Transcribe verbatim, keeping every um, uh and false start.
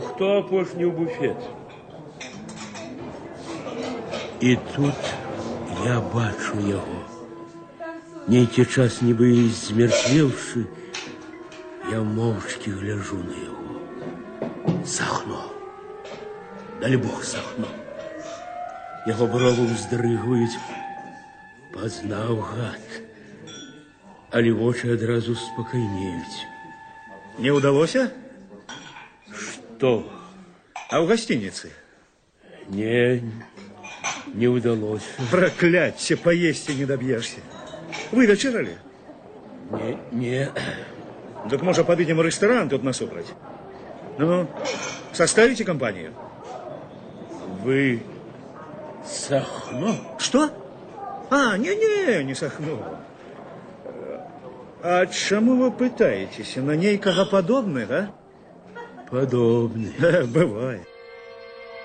хто апошні ў буфет? І тут я бачу яго. Нейкі час, нібы змяртвеўшы, я моўчкі гляжу на яго. Сахно. Далі Бог, Сахно. Яго бровы ўздрыгваюць. Пазнаў гад. Але вочы адразу спакайнеюць. Не удалося? Что? А в гостинице? Не, не удалось. Проклятье, поесть не добьешься. Вы вечерали? Не, не. Так, может, подъедем в ресторан тут насупрать? Ну, составите компанию? Вы Сахно? Что? А, не-не, не Сахно. А чему вы пытаетесь? На нейкага подобных, а? Подобных. Бывает.